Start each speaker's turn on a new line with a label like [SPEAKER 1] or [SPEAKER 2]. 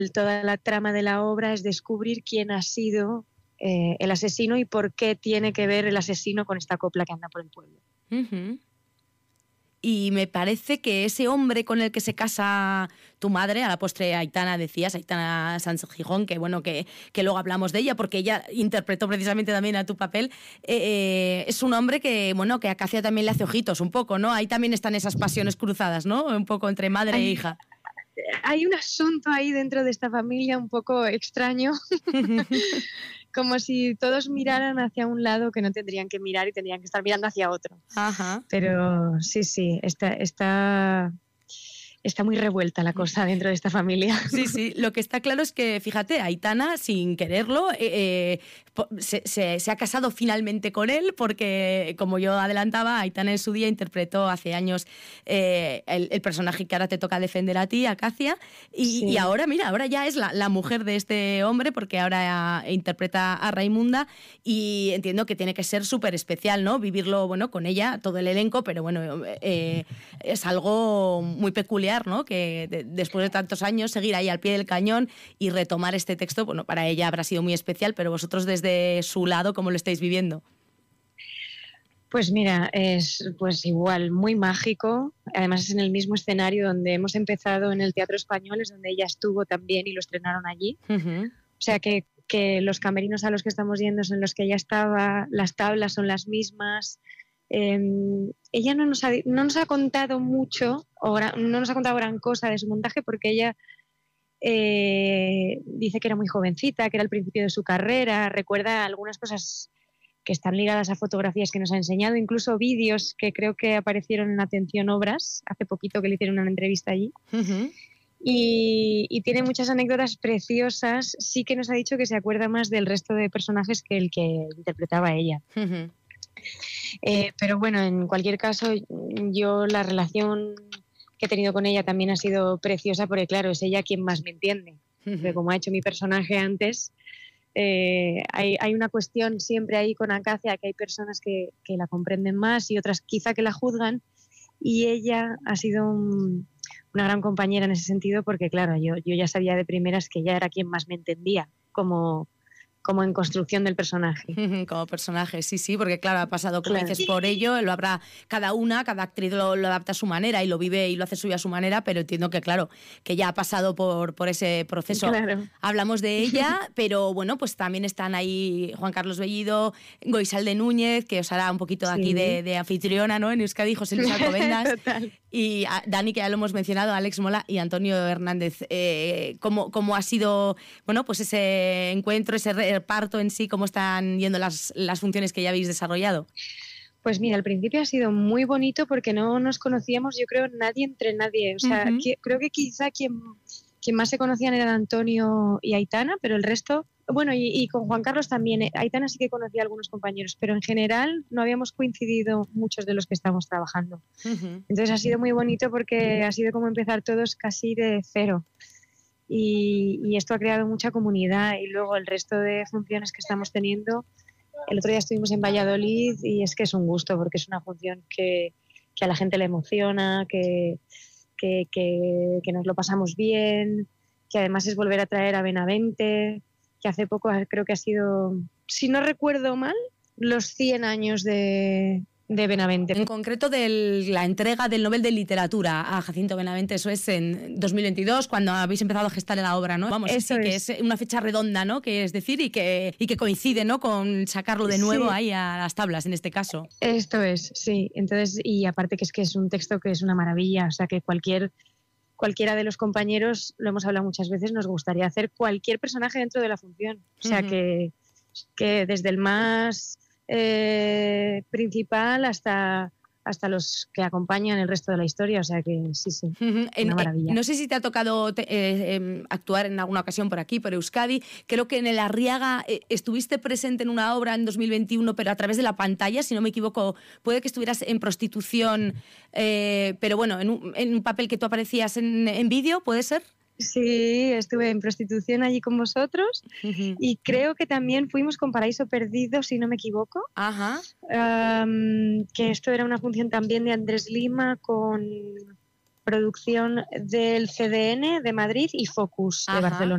[SPEAKER 1] toda la trama de la obra es descubrir quién ha sido el asesino y por qué tiene que ver el asesino con esta copla que anda por el pueblo.
[SPEAKER 2] Uh-huh. Y me parece que ese hombre con el que se casa tu madre, a la postre Aitana, decías, Aitana Sanz Gijón, que bueno, que luego hablamos de ella, porque ella interpretó precisamente también a tu papel, es un hombre que, bueno, que a Acacia también le hace ojitos un poco, ¿no? Ahí también están esas pasiones cruzadas, ¿no? Un poco entre madre e hija.
[SPEAKER 1] Hay un asunto ahí dentro de esta familia un poco extraño, como si todos miraran hacia un lado que no tendrían que mirar y tendrían que estar mirando hacia otro.
[SPEAKER 2] Ajá.
[SPEAKER 1] Pero sí, está muy revuelta la cosa dentro de esta familia.
[SPEAKER 2] Sí, lo que está claro es que, fíjate, Aitana, sin quererlo, se ha casado finalmente con él porque, como yo adelantaba, Aitana en su día interpretó hace años el personaje que ahora te toca defender a ti, Acacia, y ahora, mira, ahora ya es la mujer de este hombre porque ahora interpreta a Raimunda y entiendo que tiene que ser súper especial, ¿no? Vivirlo, bueno, con ella, todo el elenco, pero bueno, es algo muy peculiar, ¿no? Que después de tantos años seguir ahí al pie del cañón y retomar este texto, bueno, para ella habrá sido muy especial, pero vosotros desde su lado, ¿cómo lo estáis viviendo?
[SPEAKER 1] Pues mira, es pues igual muy mágico, además es en el mismo escenario donde hemos empezado en el Teatro Español, es donde ella estuvo también y lo estrenaron allí. Uh-huh. O sea que los camerinos a los que estamos yendo son los que ella estaba, las tablas son las mismas. Ella no nos ha contado mucho, no nos ha contado gran cosa de su montaje porque ella dice que era muy jovencita, que era el principio de su carrera, recuerda algunas cosas que están ligadas a fotografías que nos ha enseñado, incluso vídeos que creo que aparecieron en Atención Obras, hace poquito que le hicieron una entrevista allí. Uh-huh. Y tiene muchas anécdotas preciosas, sí que nos ha dicho que se acuerda más del resto de personajes que el que interpretaba ella. Uh-huh. Pero bueno, en cualquier caso, yo la relación que he tenido con ella también ha sido preciosa porque, claro, es ella quien más me entiende. Uh-huh. Porque como ha hecho mi personaje antes, hay una cuestión siempre ahí con Acacia, que hay personas que la comprenden más y otras quizá que la juzgan, y ella ha sido una gran compañera en ese sentido porque, claro, yo ya sabía de primeras que ella era quien más me entendía como en construcción del personaje.
[SPEAKER 2] Como personaje, sí, porque claro, ha pasado, como dices, por ello, lo habrá cada actriz lo adapta a su manera y lo vive y lo hace suyo a su manera, pero entiendo que claro, que ya ha pasado por ese proceso.
[SPEAKER 1] Claro.
[SPEAKER 2] Hablamos de ella, pero bueno, pues también están ahí Juan Carlos Bellido, Goizalde Núñez, que os hará un poquito de aquí de anfitriona, ¿no? En Euskadi, José Luis Alcobendas. Y Dani, que ya lo hemos mencionado, Alex Mola y Antonio Hernández. ¿Cómo ha sido, bueno, pues ese encuentro, ese reparto en sí, cómo están yendo las funciones que ya habéis desarrollado?
[SPEAKER 1] Pues mira, al principio ha sido muy bonito porque no nos conocíamos, yo creo, nadie entre nadie. O sea, uh-huh. Creo que quizá quien más se conocían eran Antonio y Aitana, pero el resto, bueno, y con Juan Carlos también. Aitana sí que conocía a algunos compañeros, pero en general no habíamos coincidido muchos de los que estamos trabajando. Uh-huh. Entonces ha sido muy bonito porque ha sido como empezar todos casi de cero. Y esto ha creado mucha comunidad, y luego el resto de funciones que estamos teniendo, el otro día estuvimos en Valladolid y es que es un gusto porque es una función que a la gente le emociona, que nos lo pasamos bien, que además es volver a traer a Benavente, que hace poco creo que ha sido, si no recuerdo mal, los 100 años de Benavente.
[SPEAKER 2] En concreto de la entrega del Nobel de Literatura a Jacinto Benavente, eso es en 2022, cuando habéis empezado a gestar la obra, ¿no? Vamos, eso sí, que es una fecha redonda, ¿no? Que es decir, y que coincide, ¿no? Con sacarlo de nuevo ahí a las tablas, en este caso.
[SPEAKER 1] Esto es, sí. Entonces, y aparte que es un texto que es una maravilla, o sea, que cualquiera de los compañeros, lo hemos hablado muchas veces, nos gustaría hacer cualquier personaje dentro de la función. O sea, uh-huh. que desde el más principal hasta los que acompañan el resto de la historia, o sea que sí, una maravilla.
[SPEAKER 2] No sé si te ha tocado actuar en alguna ocasión por aquí, por Euskadi. Creo que en el Arriaga estuviste presente en una obra en 2021, pero a través de la pantalla, si no me equivoco, puede que estuvieras en Prostitución, pero bueno, en un papel que tú aparecías en vídeo, ¿puede ser?
[SPEAKER 1] Sí, estuve en Prostitución allí con vosotros, uh-huh. Y creo que también fuimos con Paraíso Perdido, si no me equivoco.
[SPEAKER 2] Ajá.
[SPEAKER 1] Que esto era una función también de Andrés Lima con producción del CDN de Madrid y Focus de Barcelona.